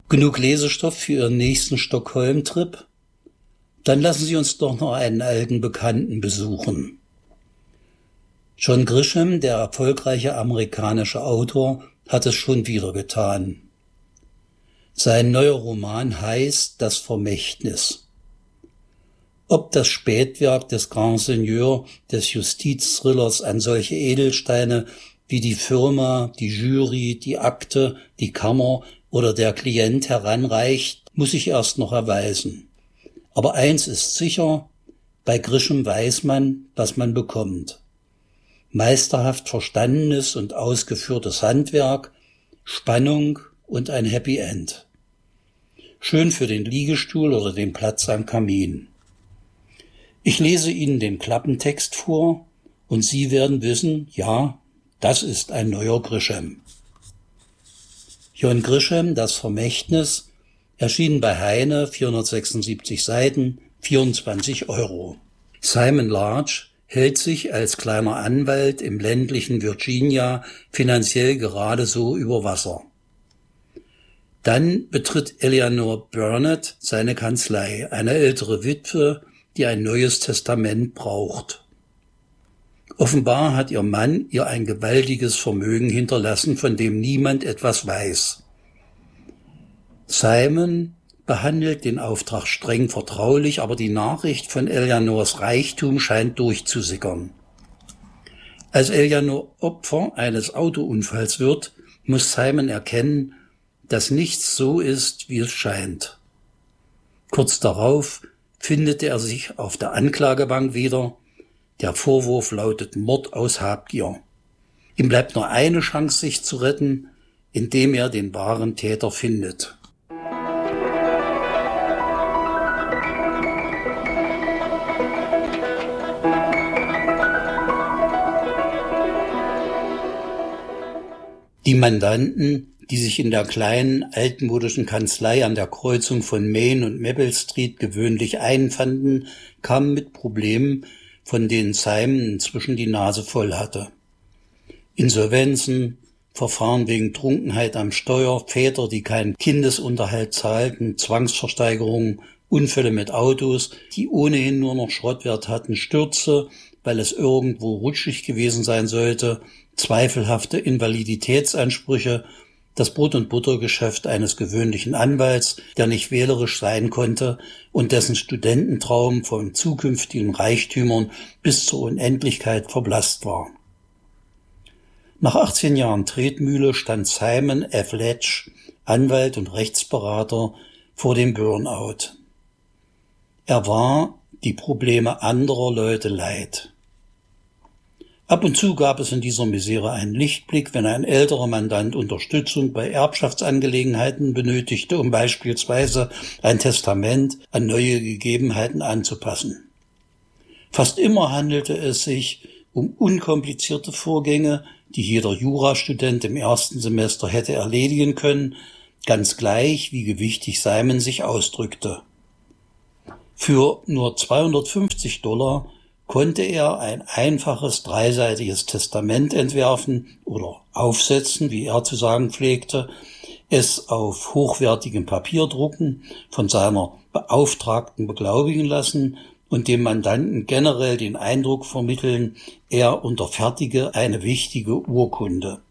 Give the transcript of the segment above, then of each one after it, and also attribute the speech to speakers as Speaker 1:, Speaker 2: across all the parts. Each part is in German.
Speaker 1: Genug Lesestoff für Ihren nächsten Stockholm-Trip? Dann lassen Sie uns doch noch einen alten Bekannten besuchen. John Grisham, der erfolgreiche amerikanische Autor, hat es schon wieder getan. Sein neuer Roman heißt Das Vermächtnis. Ob das Spätwerk des Grand Seigneur des Justizthrillers an solche Edelsteine wie die Firma, die Jury, die Akte, die Kammer oder der Klient heranreicht, muss sich erst noch erweisen. Aber eins ist sicher, bei Grisham weiß man, was man bekommt. Meisterhaft verstandenes und ausgeführtes Handwerk, Spannung und ein Happy End. Schön für den Liegestuhl oder den Platz am Kamin. Ich lese Ihnen den Klappentext vor und Sie werden wissen, ja, das ist ein neuer Grisham. John Grisham, Das Vermächtnis, erschienen bei Heyne, 476 Seiten, 24 €. Simon Large hält sich als kleiner Anwalt im ländlichen Virginia finanziell gerade so über Wasser. Dann betritt Eleanor Burnett seine Kanzlei, eine ältere Witwe, die ein neues Testament braucht. Offenbar hat ihr Mann ihr ein gewaltiges Vermögen hinterlassen, von dem niemand etwas weiß. Simon behandelt den Auftrag streng vertraulich, aber die Nachricht von Eleanors Reichtum scheint durchzusickern. Als Eleanor Opfer eines Autounfalls wird, muss Simon erkennen, dass nichts so ist, wie es scheint. Kurz darauf findet er sich auf der Anklagebank wieder. Der Vorwurf lautet Mord aus Habgier. Ihm bleibt nur eine Chance, sich zu retten, indem er den wahren Täter findet. Die Mandanten, die sich in der kleinen, altmodischen Kanzlei an der Kreuzung von Main und Maple Street gewöhnlich einfanden, kamen mit Problemen, von denen Simon inzwischen die Nase voll hatte. Insolvenzen, Verfahren wegen Trunkenheit am Steuer, Väter, die keinen Kindesunterhalt zahlten, Zwangsversteigerungen, Unfälle mit Autos, die ohnehin nur noch Schrottwert hatten, Stürze, weil es irgendwo rutschig gewesen sein sollte, zweifelhafte Invaliditätsansprüche, das Brot- und Buttergeschäft eines gewöhnlichen Anwalts, der nicht wählerisch sein konnte und dessen Studententraum von zukünftigen Reichtümern bis zur Unendlichkeit verblasst war. Nach 18 Jahren Tretmühle stand Simon F. Letch, Anwalt und Rechtsberater, vor dem Burnout. Er war die Probleme anderer Leute leid. Ab und zu gab es in dieser Misere einen Lichtblick, wenn ein älterer Mandant Unterstützung bei Erbschaftsangelegenheiten benötigte, um beispielsweise ein Testament an neue Gegebenheiten anzupassen. Fast immer handelte es sich um unkomplizierte Vorgänge, die jeder Jurastudent im ersten Semester hätte erledigen können, ganz gleich, wie gewichtig Simon sich ausdrückte. Für nur $250 konnte er ein einfaches dreiseitiges Testament entwerfen oder aufsetzen, wie er zu sagen pflegte, es auf hochwertigem Papier drucken, von seiner Beauftragten beglaubigen lassen und dem Mandanten generell den Eindruck vermitteln, er unterfertige eine wichtige Urkunde.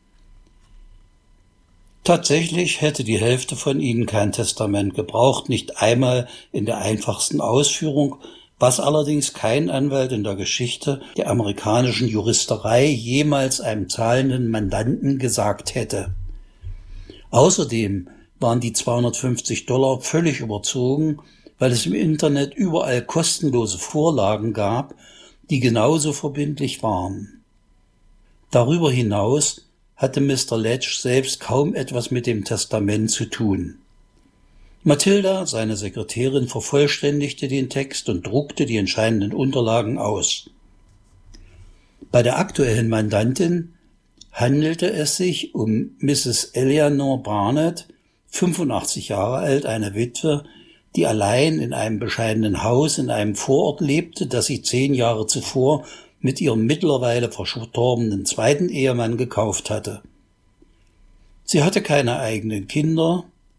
Speaker 1: Tatsächlich hätte die Hälfte von ihnen kein Testament gebraucht, nicht einmal in der einfachsten Ausführung, was allerdings kein Anwalt in der Geschichte der amerikanischen Juristerei jemals einem zahlenden Mandanten gesagt hätte. Außerdem waren die $250 völlig überzogen, weil es im Internet überall kostenlose Vorlagen gab, die genauso verbindlich waren. Darüber hinaus hatte Mr. Letch selbst kaum etwas mit dem Testament zu tun. Mathilda, seine Sekretärin, vervollständigte den Text und druckte die entscheidenden Unterlagen aus. Bei der aktuellen Mandantin handelte es sich um Mrs. Eleanor Barnett, 85 Jahre alt, eine Witwe, die allein in einem bescheidenen Haus in einem Vorort lebte, das sie 10 Jahre zuvor mit ihrem mittlerweile verstorbenen zweiten Ehemann gekauft hatte. Sie hatte keine eigenen Kinder,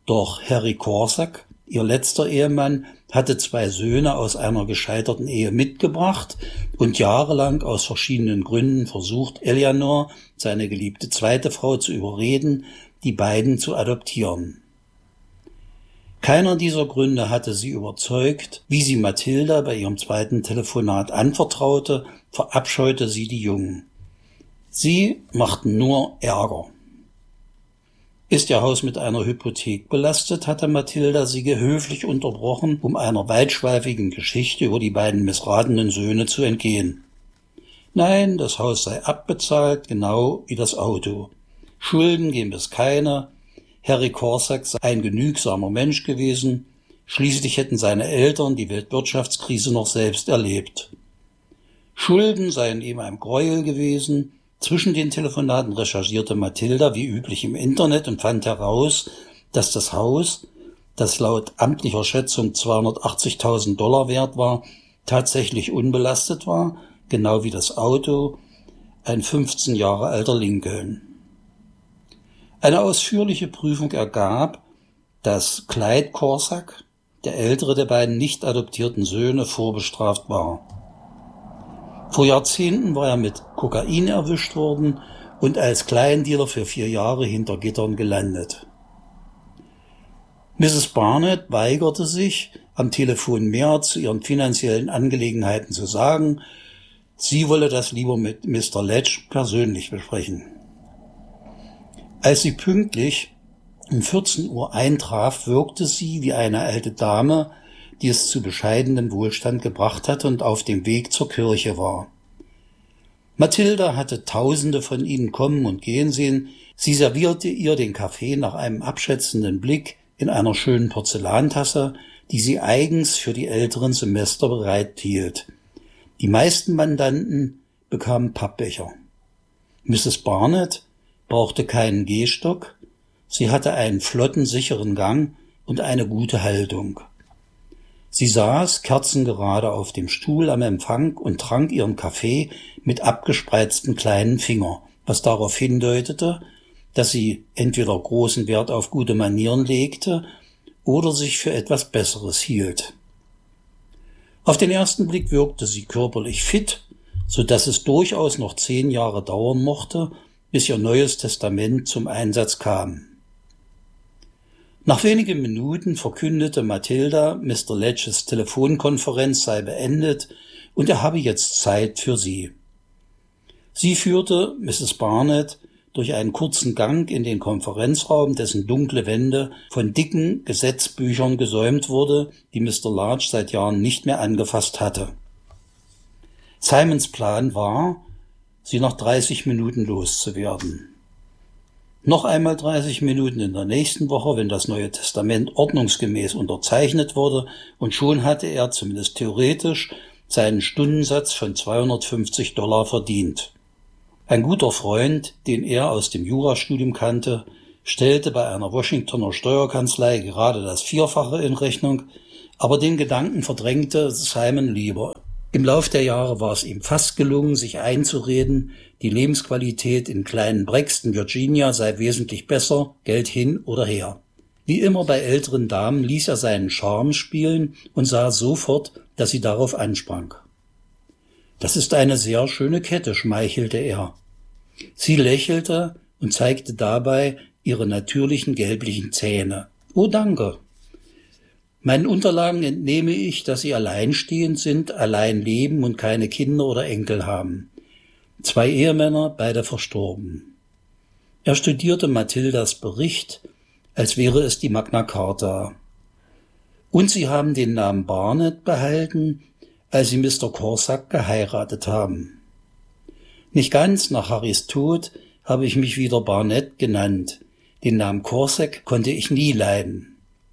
Speaker 1: Doch Harry Korsak, ihr letzter Ehemann, hatte 2 Söhne aus einer gescheiterten Ehe mitgebracht und jahrelang aus verschiedenen Gründen versucht, Eleanor, seine geliebte zweite Frau, zu überreden, die beiden zu adoptieren. Keiner dieser Gründe hatte sie überzeugt. Wie sie Mathilda bei ihrem zweiten Telefonat anvertraute, verabscheute sie die Jungen. Sie machten nur Ärger. Ist ihr Haus mit einer Hypothek belastet, hatte Mathilda sie gehöflich unterbrochen, um einer weitschweifigen Geschichte über die beiden missratenen Söhne zu entgehen. Nein, das Haus sei abbezahlt, genau wie das Auto. Schulden gäbe es keine. Harry Korsak sei ein genügsamer Mensch gewesen. Schließlich hätten seine Eltern die Weltwirtschaftskrise noch selbst erlebt. Schulden seien ihm ein Gräuel gewesen. Zwischen den Telefonaten recherchierte Mathilda wie üblich im Internet und fand heraus, dass das Haus, das laut amtlicher Schätzung $280.000 wert war, tatsächlich unbelastet war, genau wie das Auto, ein 15 Jahre alter Lincoln. Eine ausführliche Prüfung ergab, dass Clyde Korsak, der ältere der beiden nicht adoptierten Söhne, vorbestraft war. Vor Jahrzehnten war er mit Kokain erwischt worden und als Kleindealer für 4 Jahre hinter Gittern gelandet. Mrs. Barnett weigerte sich, am Telefon mehr zu ihren finanziellen Angelegenheiten zu sagen. Sie wolle das lieber mit Mr. Ledge persönlich besprechen. Als sie pünktlich um 14 Uhr eintraf, wirkte sie wie eine alte Dame, die es zu bescheidenem Wohlstand gebracht hatte und auf dem Weg zur Kirche war. Mathilda hatte Tausende von ihnen kommen und gehen sehen. Sie servierte ihr den Kaffee nach einem abschätzenden Blick in einer schönen Porzellantasse, die sie eigens für die älteren Semester bereithielt. Die meisten Mandanten bekamen Pappbecher. Mrs. Barnett brauchte keinen Gehstock. Sie hatte einen flotten, sicheren Gang und eine gute Haltung. Sie saß kerzengerade auf dem Stuhl am Empfang und trank ihren Kaffee mit abgespreizten kleinen Fingern, was darauf hindeutete, dass sie entweder großen Wert auf gute Manieren legte oder sich für etwas Besseres hielt. Auf den ersten Blick wirkte sie körperlich fit, so dass es durchaus noch 10 Jahre dauern mochte, bis ihr Neues Testament zum Einsatz kam. Nach wenigen Minuten verkündete Mathilda, Mr. Ledges Telefonkonferenz sei beendet und er habe jetzt Zeit für sie. Sie führte Mrs. Barnett durch einen kurzen Gang in den Konferenzraum, dessen dunkle Wände von dicken Gesetzbüchern gesäumt wurde, die Mr. Large seit Jahren nicht mehr angefasst hatte. Simons Plan war, sie nach 30 Minuten loszuwerden. Noch einmal 30 Minuten in der nächsten Woche, wenn das Neue Testament ordnungsgemäß unterzeichnet wurde, und schon hatte er, zumindest theoretisch, seinen Stundensatz von $250 verdient. Ein guter Freund, den er aus dem Jurastudium kannte, stellte bei einer Washingtoner Steuerkanzlei gerade das Vierfache in Rechnung, aber den Gedanken verdrängte Simon lieber. Im Lauf der Jahre war es ihm fast gelungen, sich einzureden, die Lebensqualität in kleinen Braxton, Virginia sei wesentlich besser, Geld hin oder her. Wie immer bei älteren Damen ließ er seinen Charme spielen und sah sofort, dass sie darauf ansprang. »Das ist eine sehr schöne Kette«, schmeichelte er. Sie lächelte und zeigte dabei ihre natürlichen gelblichen Zähne. »Oh, danke.« Meinen Unterlagen entnehme ich, dass Sie alleinstehend sind, allein leben und keine Kinder oder Enkel haben. 2 Ehemänner, beide verstorben. Er studierte Mathildas Bericht, als wäre es die Magna Carta. Und Sie haben den Namen Barnett behalten, als Sie Mr. Korsak geheiratet haben. Nicht ganz, nach Harrys Tod habe ich mich wieder Barnett genannt. Den Namen Korsak konnte ich nie leiden.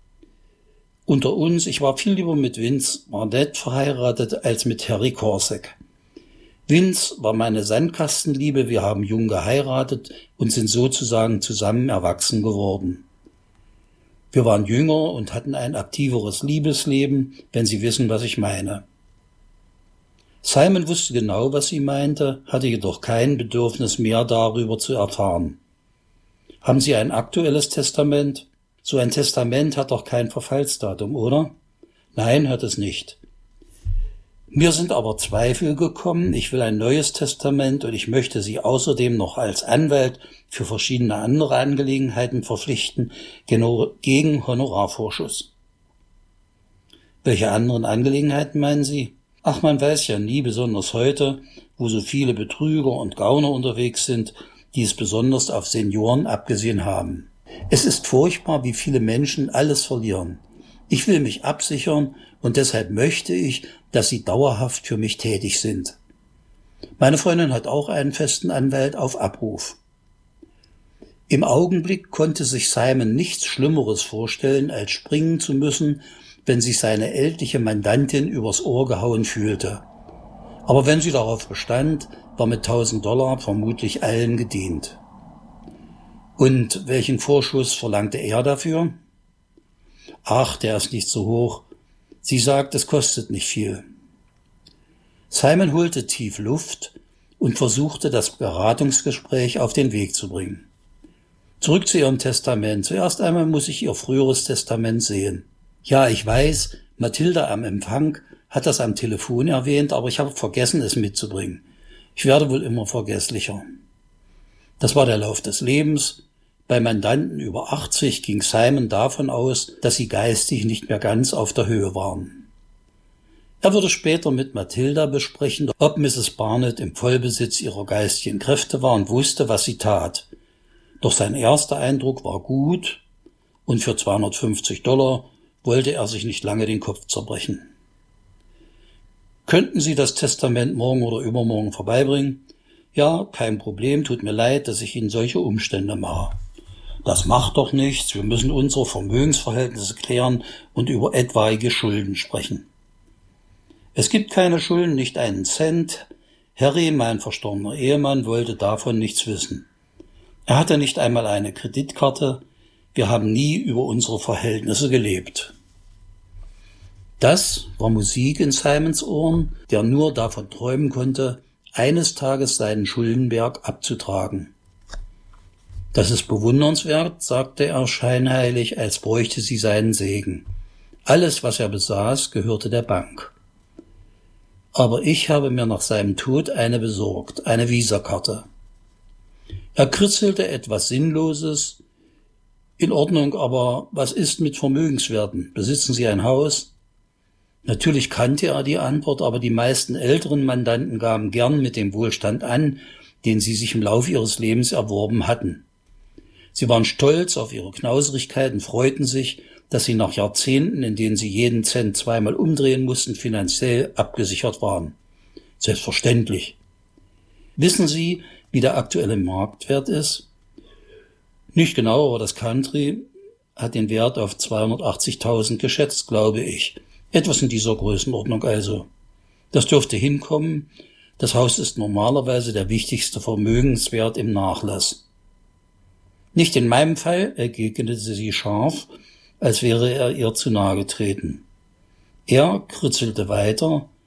Speaker 1: Unter uns, ich war viel lieber mit Vince Barnett verheiratet als mit Harry Korsak. Vince war meine Sandkastenliebe, wir haben jung geheiratet und sind sozusagen zusammen erwachsen geworden. Wir waren jünger und hatten ein aktiveres Liebesleben, wenn Sie wissen, was ich meine. Simon wusste genau, was sie meinte, hatte jedoch kein Bedürfnis mehr darüber zu erfahren. Haben Sie ein aktuelles Testament? So ein Testament hat doch kein Verfallsdatum, oder? Nein, hat es nicht. Mir sind aber Zweifel gekommen. Ich will ein neues Testament und ich möchte Sie außerdem noch als Anwalt für verschiedene andere Angelegenheiten verpflichten, genau gegen Honorarvorschuss. Welche anderen Angelegenheiten meinen Sie? Ach, man weiß ja nie, besonders heute, wo so viele Betrüger und Gauner unterwegs sind, die es besonders auf Senioren abgesehen haben. Es ist furchtbar, wie viele Menschen alles verlieren. Ich will mich absichern und deshalb möchte ich, dass Sie dauerhaft für mich tätig sind. Meine Freundin hat auch einen festen Anwalt auf Abruf. Im Augenblick konnte sich Simon nichts Schlimmeres vorstellen, als springen zu müssen, wenn sich seine ältliche Mandantin übers Ohr gehauen fühlte. Aber wenn sie darauf bestand, war mit $1000 vermutlich allen gedient. Und welchen Vorschuss verlangte er dafür? Ach, der ist nicht so hoch. Sie sagt, es kostet nicht viel. Simon holte tief Luft und versuchte, das Beratungsgespräch auf den Weg zu bringen. Zurück zu Ihrem Testament. Zuerst einmal muss ich Ihr früheres Testament sehen. Ja, ich weiß, Mathilda am Empfang hat das am Telefon erwähnt, aber ich habe vergessen, es mitzubringen. Ich werde wohl immer vergesslicher. Das war der Lauf des Lebens. Bei Mandanten über 80 ging Simon davon aus, dass sie geistig nicht mehr ganz auf der Höhe waren. Er würde später mit Mathilda besprechen, ob Mrs. Barnett im Vollbesitz ihrer geistigen Kräfte war und wusste, was sie tat. Doch sein erster Eindruck war gut und für $250 wollte er sich nicht lange den Kopf zerbrechen. Könnten Sie das Testament morgen oder übermorgen vorbeibringen? Ja, kein Problem, tut mir leid, dass ich Ihnen solche Umstände mache. Das macht doch nichts, wir müssen unsere Vermögensverhältnisse klären und über etwaige Schulden sprechen. Es gibt keine Schulden, nicht einen Cent. Harry, mein verstorbener Ehemann, wollte davon nichts wissen. Er hatte nicht einmal eine Kreditkarte. Wir haben nie über unsere Verhältnisse gelebt. Das war Musik in Simons Ohren, der nur davon träumen konnte, eines Tages seinen Schuldenberg abzutragen. Das ist bewundernswert, sagte er scheinheilig, als bräuchte sie seinen Segen. Alles, was er besaß, gehörte der Bank. Aber ich habe mir nach seinem Tod eine besorgt, eine Visakarte. Er kritzelte etwas Sinnloses. In Ordnung, aber was ist mit Vermögenswerten? Besitzen Sie ein Haus? Natürlich kannte er die Antwort, aber die meisten älteren Mandanten gaben gern mit dem Wohlstand an, den sie sich im Laufe ihres Lebens erworben hatten. Sie waren stolz auf ihre Knauserigkeit und freuten sich, dass sie nach Jahrzehnten, in denen sie jeden Cent zweimal umdrehen mussten, finanziell abgesichert waren. Selbstverständlich. Wissen Sie, wie der aktuelle Marktwert ist? Nicht genau, aber das Country hat den Wert auf 280.000 geschätzt, glaube ich. Etwas in dieser Größenordnung also. Das dürfte hinkommen. Das Haus ist normalerweise der wichtigste Vermögenswert im Nachlass. Nicht in meinem Fall, entgegnete sie scharf, als wäre er ihr zu nahe getreten. Er kritzelte weiter,